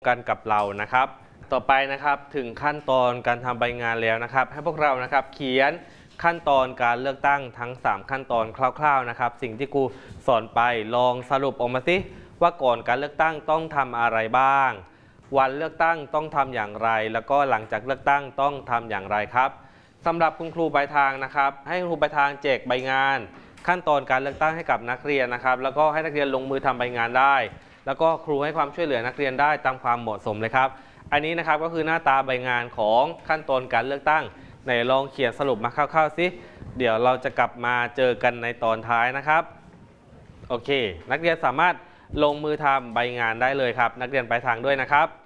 กันกับเรานะครับต่อไปนะครับถึงขั้นตอนการทำใบงานแล้วนะครับให้พวกเรานะครับเขียนขั้นตอนการเลือกตั้งทั้ง3ขั้นตอนคร่าวๆนะครับสิ่งที่ครูสอนไปลองสรุปออกมาสิว่าก่อนการเลือกตั้งต้องทำอะไรบ้างวันเลือกตั้งต้องทำอย่างไรแล้วก็หลังจากเลือกตั้งต้องทำอย่างไรครับสำหรับคุณครูปลายทางนะครับให้ครูปลายทางแจกใบงานขั้นตอนการเลือกตั้งให้กับนักเรียนนะครับแล้วก็ให้นักเรียนลงมือทำใบงานได้แล้วก็ครูให้ความช่วยเหลือนักเรียนได้ตามความเหมาะสมเลยครับอันนี้นะครับก็คือหน้าตาใบงานของขั้นตอนการเลือกตั้งไหนลองเขียนสรุปมาคร่าวๆสิเดี๋ยวเราจะกลับมาเจอกันในตอนท้ายนะครับโอเคนักเรียนสามารถลงมือทำใบงานได้เลยครับนักเรียนปลายทางด้วยนะครับ